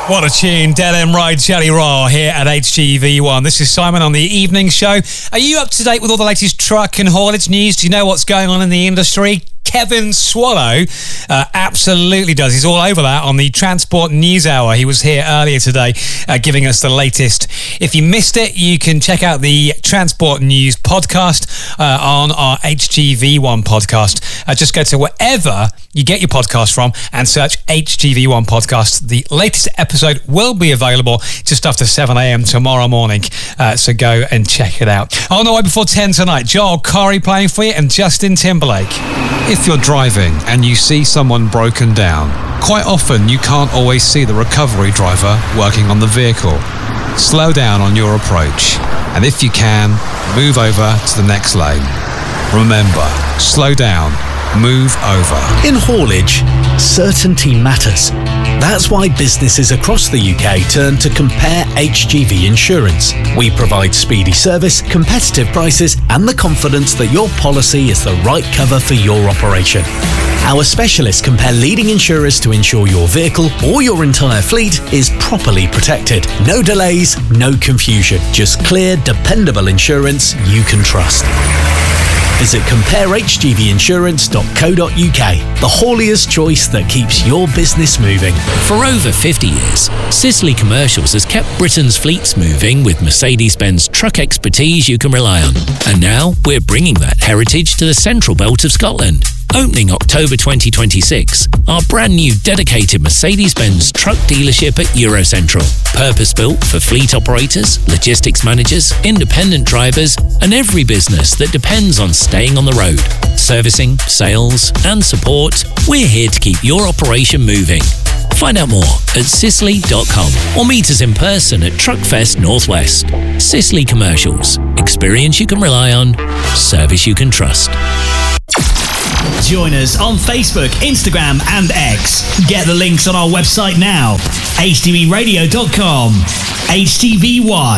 What a tune, Del M. Ride Jelly Raw here at HGV1. This is Simon on the evening show. Are you up to date with all the latest truck and haulage news? Do you know what's going on in the industry? Kevin Swallow absolutely does. He's all over that on the Transport News Hour. He was here earlier today giving us the latest. If you missed it, you can check out the Transport News podcast on our HGV1 podcast. Just go to wherever you get your podcast from and search HGV1 podcast. The latest episode will be available just after 7 a.m. tomorrow morning. So go and check it out. On the way before 10 tonight, Joel Corry playing for you and Justin Timberlake. If you're driving and you see someone broken down, quite often you can't always see the recovery driver working on the vehicle. Slow down on your approach, and if you can, move over to the next lane. Remember, slow down, move over. In haulage, certainty matters. That's why businesses across the UK turn to Compare HGV Insurance. We provide speedy service, competitive prices, and the confidence that your policy is the right cover for your operation. Our specialists compare leading insurers to ensure your vehicle or your entire fleet is properly protected. No delays, no confusion. Just clear, dependable insurance you can trust. Visit comparehgvinsurance.co.uk, the haulier's choice that keeps your business moving. For over 50 years, Sisley Commercials has kept Britain's fleets moving with Mercedes-Benz truck expertise you can rely on. And now we're bringing that heritage to the central belt of Scotland. Opening October 2026, our brand new dedicated Mercedes-Benz truck dealership at Eurocentral. Purpose-built for fleet operators, logistics managers, independent drivers, and every business that depends on staying on the road. Servicing, sales, and support, we're here to keep your operation moving. Find out more at sisley.com or meet us in person at Truckfest Northwest. Sisley Commercials. Experience you can rely on, service you can trust. Join us on Facebook, Instagram and X. Get the links on our website now, htbradio.com. HTV1.